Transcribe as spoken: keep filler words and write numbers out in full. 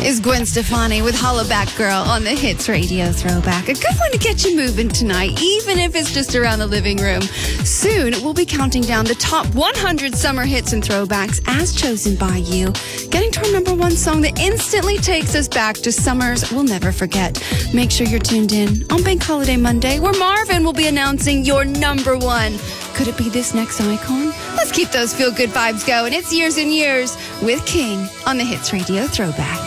is Gwen Stefani with Hollaback Girl on the Hits Radio Throwback. A good one to get you moving tonight, even if it's just around the living room. Soon, we'll be counting down the top one hundred summer hits and throwbacks as chosen by you, getting to our number one song that instantly takes us back to summers we'll never forget. Make sure you're tuned in on Bank Holiday Monday, where Marvin will be announcing your number one. Could it be this next icon? Let's keep those feel-good vibes going. It's Years and Years with King on the Hits Radio Throwback.